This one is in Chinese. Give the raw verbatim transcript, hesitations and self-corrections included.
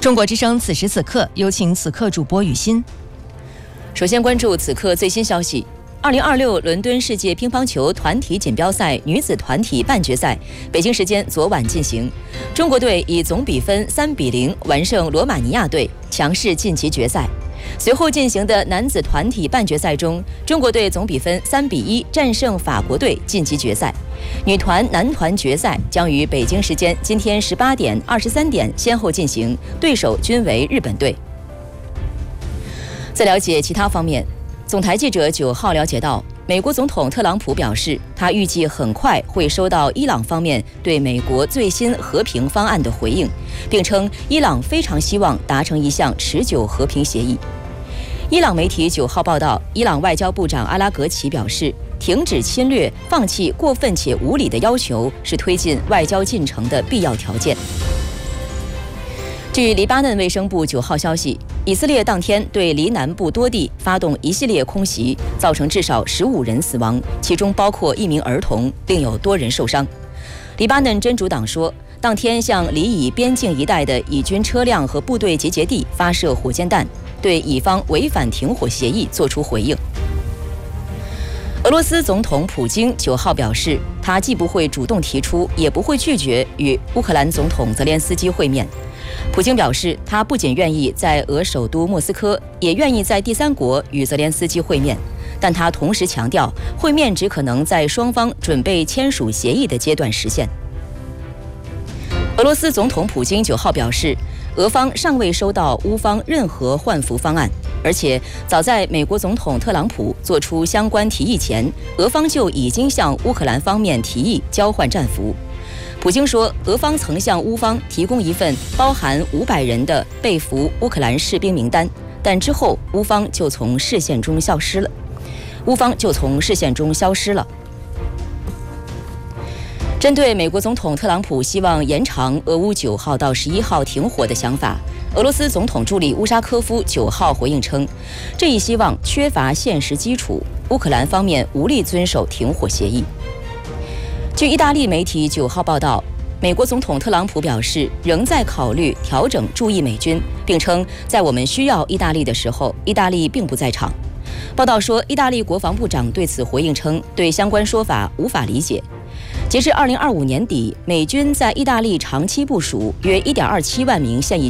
中国之声此时此刻，有请此刻主播雨欣。 首先关注此刻最新消息。二零二六伦敦世界乒乓球团体锦标赛女子团体半决赛，北京时间昨晚进行。中国队以总比分三比零完胜罗马尼亚队，强势晋级决赛。随后进行的男子团体半决赛中，中国队总比分三比一战胜法国队，晋级决赛。女团、男团决赛将于北京时间今天十八点、二十三点先后进行，对手均为日本队。在了解其他方面，总台记者九号了解到，美国总统特朗普表示，他预计很快会收到伊朗方面对美国最新和平方案的回应，并称伊朗非常希望达成一项持久和平协议。伊朗媒体九号报道，伊朗外交部长阿拉格齐表示，停止侵略、放弃过分且无理的要求是推进外交进程的必要条件。据黎巴嫩卫生部九号消息，以色列当天对黎南部多地发动一系列空袭，造成至少十五人死亡，其中包括一名儿童，另有多人受伤。黎巴嫩真主党说，当天向黎以边境一带的以军车辆和部队集结地发射火箭弹，对以方违反停火协议作出回应。俄罗斯总统普京九号表示，他既不会主动提出，也不会拒绝与乌克兰总统泽连斯基会面。普京表示，他不仅愿意在俄首都莫斯科，也愿意在第三国与泽连斯基会面，但他同时强调，会面只可能在双方准备签署协议的阶段实现。俄罗斯总统普京九号表示，俄方尚未收到乌方任何换俘方案，而且早在美国总统特朗普做出相关提议前，俄方就已经向乌克兰方面提议交换战俘。普京说，俄方曾向乌方提供一份包含五百人的被俘乌克兰士兵名单，但之后乌方就从视线中消失了。乌方就从视线中消失了。针对美国总统特朗普希望延长俄乌九号到十一号停火的想法，俄罗斯总统助理乌沙科夫九号回应称，这一希望缺乏现实基础，乌克兰方面无力遵守停火协议。据意大利媒体九号报道，美国总统特朗普表示，仍在考虑调整驻意美军，并称在我们需要意大利的时候，意大利并不在场。报道说，意大利国防部长对此回应称，对相关说法无法理解。截至二零二五年底，美军在意大利长期部署约一点二七万名现役军。